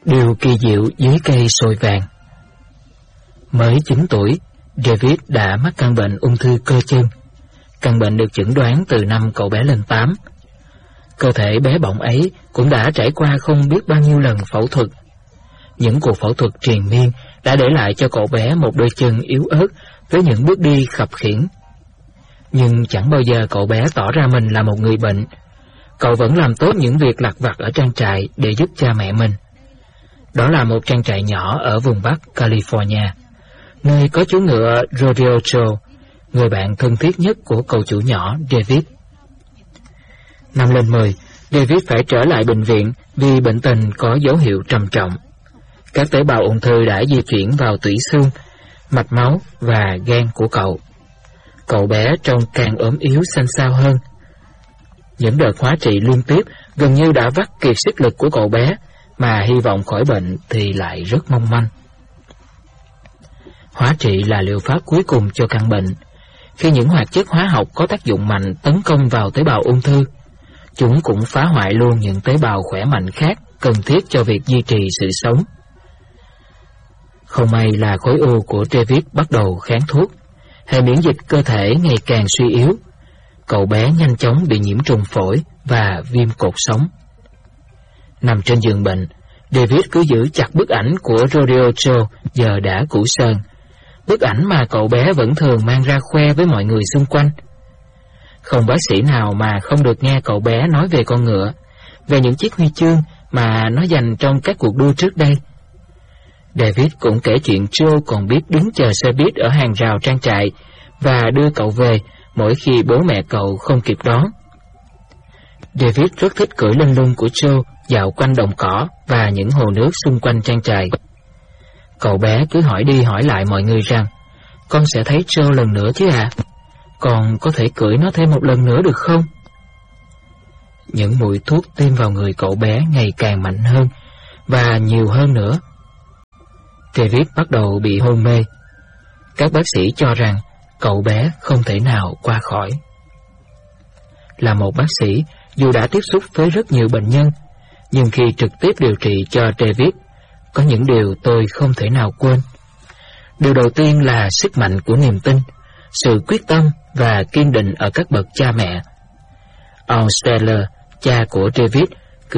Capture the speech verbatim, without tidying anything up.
Điều kỳ diệu dưới cây sồi vàng. Mới chín tuổi, David đã mắc căn bệnh ung thư cơ chân. Căn bệnh được chẩn đoán từ năm cậu bé lên tám. Cơ thể bé bỏng ấy cũng đã trải qua không biết bao nhiêu lần phẫu thuật. Những cuộc phẫu thuật triền miên đã để lại cho cậu bé một đôi chân yếu ớt với những bước đi khập khiễng. Nhưng chẳng bao giờ cậu bé tỏ ra mình là một người bệnh. Cậu vẫn làm tốt những việc lặt vặt ở trang trại để giúp cha mẹ mình. Đó là một trang trại nhỏ ở vùng Bắc California, nơi có chú ngựa Rodeo Joe, người bạn thân thiết nhất của cậu chủ nhỏ David. Năm lên mười, David phải trở lại bệnh viện vì bệnh tình có dấu hiệu trầm trọng. Các tế bào ung thư đã di chuyển vào tủy xương, mạch máu và gan của cậu. Cậu bé trông càng ốm yếu xanh xao hơn. Những đợt hóa trị liên tiếp gần như đã vắt kiệt sức lực của cậu bé, mà hy vọng khỏi bệnh thì lại rất mong manh. Hóa trị là liệu pháp cuối cùng cho căn bệnh. Khi những hoạt chất hóa học có tác dụng mạnh tấn công vào tế bào ung thư, chúng cũng phá hoại luôn những tế bào khỏe mạnh khác cần thiết cho việc duy trì sự sống. Không may là khối u của David bắt đầu kháng thuốc. Hệ miễn dịch cơ thể ngày càng suy yếu. Cậu bé nhanh chóng bị nhiễm trùng phổi và viêm cột sống. Nằm trên giường bệnh, David cứ giữ chặt bức ảnh của Rodeo Joe giờ đã cũ sơn, bức ảnh mà cậu bé vẫn thường mang ra khoe với mọi người xung quanh. Không bác sĩ nào mà không được nghe cậu bé nói về con ngựa, về những chiếc huy chương mà nó giành trong các cuộc đua trước đây. David cũng kể chuyện Joe còn biết đứng chờ xe buýt ở hàng rào trang trại và đưa cậu về mỗi khi bố mẹ cậu không kịp đón. David rất thích cưỡi lên lưng của Joe dạo quanh đồng cỏ và những hồ nước xung quanh trang trại. Cậu bé cứ hỏi đi hỏi lại mọi người rằng, con sẽ thấy Joe lần nữa chứ ạ? À? Con có thể cưỡi nó thêm một lần nữa được không? Những mũi thuốc tiêm vào người cậu bé ngày càng mạnh hơn và nhiều hơn nữa. David bắt đầu bị hôn mê. Các bác sĩ cho rằng cậu bé không thể nào qua khỏi. Là một bác sĩ, dù đã tiếp xúc với rất nhiều bệnh nhân, nhưng khi trực tiếp điều trị cho David, có những điều tôi không thể nào quên. Điều đầu tiên là sức mạnh của niềm tin, sự quyết tâm và kiên định ở các bậc cha mẹ. Al Steller, cha của David,